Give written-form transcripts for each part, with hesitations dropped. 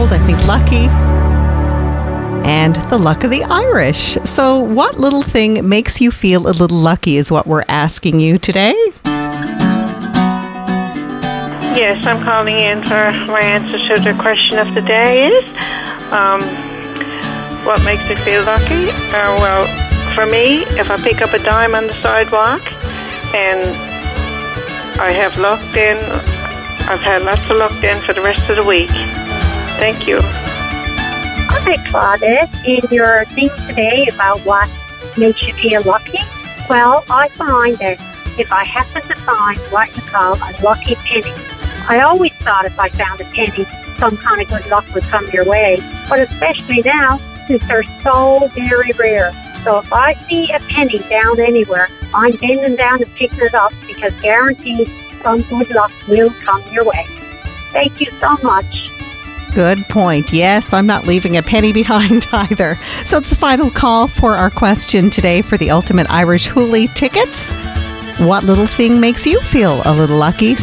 gold, I think lucky, and the luck of the Irish. So what little thing makes you feel a little lucky is what we're asking you today. Yes, I'm calling in for my answer to the question of the day is, what makes me feel lucky? Well, for me, if I pick up a dime on the sidewalk and I have luck, then I've had lots of luck then for the rest of the week. Thank you. Hi, Claudette. In your thing today about what makes you feel lucky, well, I find that if I happen to find what you call a lucky penny, I always thought if I found a penny, some kind of good luck would come your way. But especially now, since they're so very rare. So if I see a penny down anywhere, I'm bending down and picking it up because guaranteed some good luck will come your way. Thank you so much. Good point. Yes, I'm not leaving a penny behind either. So it's the final call for our question today for the Ultimate Irish Hoolie tickets. What little thing makes you feel a little lucky?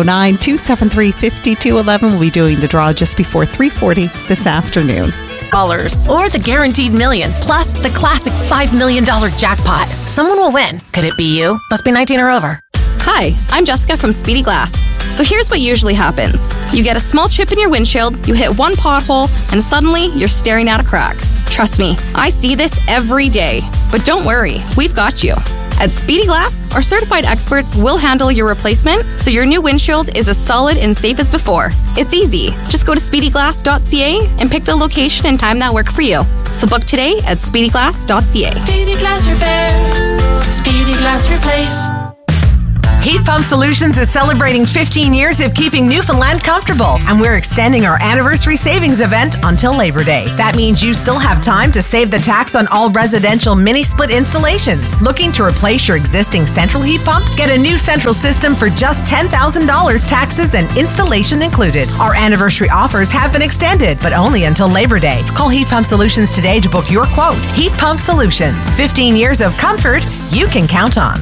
709-273-5211. We'll be doing the draw just before 3:40 this afternoon. Or the guaranteed million, plus the classic $5 million jackpot. Someone will win. Could it be you? Must be 19 or over. Hi, I'm Jessica from Speedy Glass. So here's what usually happens. You get a small chip in your windshield, you hit one pothole, and suddenly you're staring at a crack. Trust me, I see this every day. But don't worry, we've got you. At Speedy Glass, our certified experts will handle your replacement so your new windshield is as solid and safe as before. It's easy. Just go to speedyglass.ca and pick the location and time that work for you. So book today at speedyglass.ca. Speedy Glass Repair. Speedy Glass Replace. Heat Pump Solutions is celebrating 15 years of keeping Newfoundland comfortable, and we're extending our anniversary savings event until Labor Day. That means you still have time to save the tax on all residential mini-split installations. Looking to replace your existing central heat pump? Get a new central system for just $10,000, taxes and installation included. Our anniversary offers have been extended, but only until Labor Day. Call Heat Pump Solutions today to book your quote. Heat Pump Solutions, 15 years of comfort you can count on.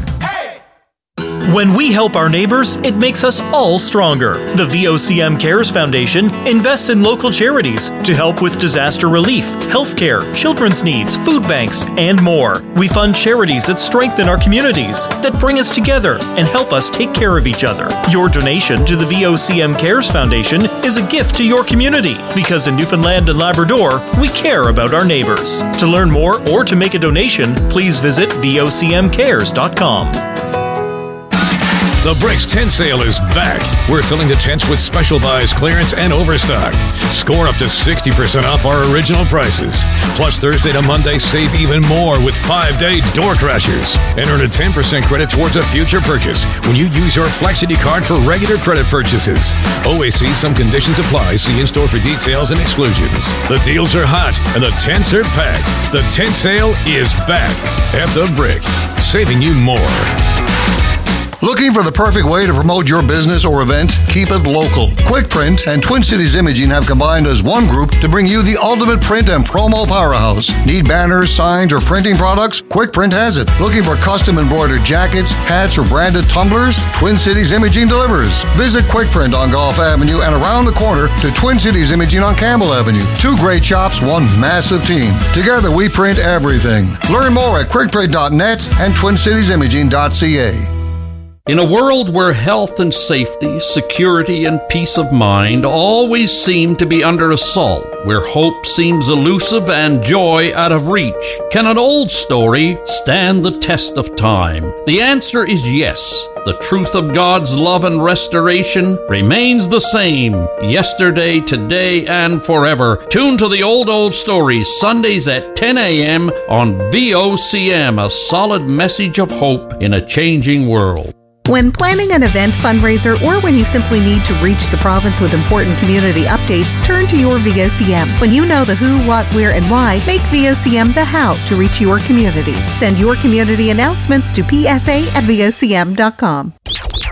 When we help our neighbors, it makes us all stronger. The VOCM Cares Foundation invests in local charities to help with disaster relief, healthcare, children's needs, food banks, and more. We fund charities that strengthen our communities, that bring us together and help us take care of each other. Your donation to the VOCM Cares Foundation is a gift to your community because in Newfoundland and Labrador, we care about our neighbors. To learn more or to make a donation, please visit vocmcares.com. The Bricks Tent Sale is back. We're filling the tents with special buys, clearance, and overstock. Score up to 60% off our original prices. Plus, Thursday to Monday, save even more with 5-day door crashers. And earn a 10% credit towards a future purchase when you use your Flexity card for regular credit purchases. OAC, some conditions apply. See in-store for details and exclusions. The deals are hot and the tents are packed. The tent sale is back at The Brick, saving you more. Looking for the perfect way to promote your business or event? Keep it local. Quick Print and Twin Cities Imaging have combined as one group to bring you the ultimate print and promo powerhouse. Need banners, signs, or printing products? Quick Print has it. Looking for custom embroidered jackets, hats, or branded tumblers? Twin Cities Imaging delivers. Visit Quick Print on Gulf Avenue and around the corner to Twin Cities Imaging on Campbell Avenue. Two great shops, one massive team. Together we print everything. Learn more at quickprint.net and twincitiesimaging.ca. In a world where health and safety, security and peace of mind always seem to be under assault, where hope seems elusive and joy out of reach, can an old story stand the test of time? The answer is yes. The truth of God's love and restoration remains the same, yesterday, today, and forever. Tune to the Old Stories, Sundays at 10 a.m. on VOCM, a solid message of hope in a changing world. When planning an event, fundraiser, or when you simply need to reach the province with important community updates, turn to your VOCM. When you know the who, what, where, and why, make VOCM the how to reach your community. Send your community announcements to psa@vocm.com.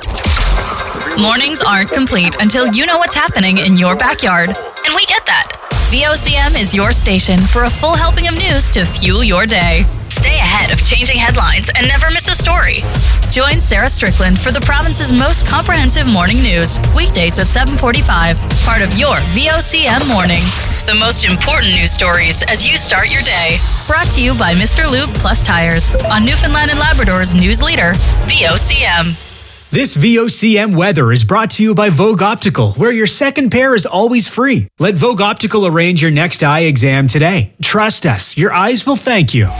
Mornings aren't complete until you know what's happening in your backyard. And we get that. VOCM is your station for a full helping of news to fuel your day. Stay ahead of changing headlines and never miss a story. Join Sarah Strickland for the province's most comprehensive morning news, weekdays at 7:45, part of your VOCM Mornings. The most important news stories as you start your day. Brought to you by Mr. Lube Plus Tires on Newfoundland and Labrador's news leader, VOCM. This VOCM weather is brought to you by Vogue Optical, where your second pair is always free. Let Vogue Optical arrange your next eye exam today. Trust us, your eyes will thank you.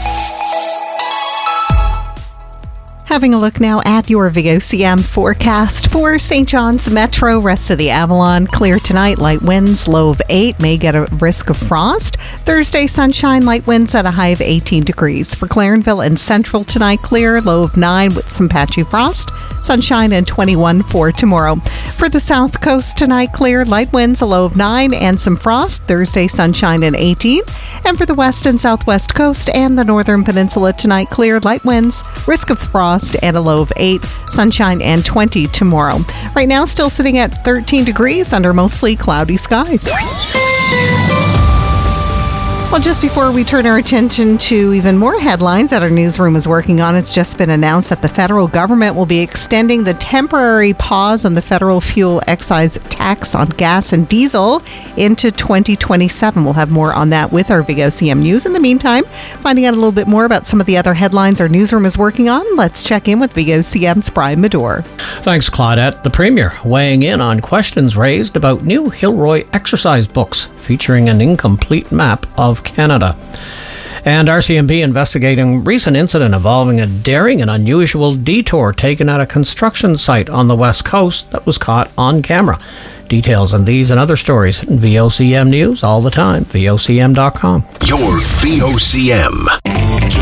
Having a look now at your VOCM forecast for St. John's Metro, rest of the Avalon. Clear tonight, light winds, low of 8, may get a risk of frost. Thursday, sunshine, light winds at a high of 18 degrees. For Clarenville and Central tonight, clear, low of 9 with some patchy frost. Sunshine and 21 for tomorrow. For the South Coast tonight, clear, light winds, a low of 9 and some frost. Thursday, sunshine and 18. And for the West and Southwest Coast and the Northern Peninsula tonight, clear, light winds, risk of frost and a low of 8, sunshine and 20 tomorrow. Right now, still sitting at 13 degrees under mostly cloudy skies. Well, just before we turn our attention to even more headlines that our newsroom is working on, it's just been announced that the federal government will be extending the temporary pause on the federal fuel excise tax on gas and diesel into 2027. We'll have more on that with our VOCM News. In the meantime, finding out a little bit more about some of the other headlines our newsroom is working on, let's check in with VOCM's Brian Medore. Thanks, Claudette. The Premier weighing in on questions raised about new Hilroy exercise books featuring an incomplete map of Canada. And RCMP investigating recent incident involving a daring and unusual detour taken at a construction site on the West Coast that was caught on camera. Details on these and other stories in VOCM News all the time, VOCM.com. Your VOCM.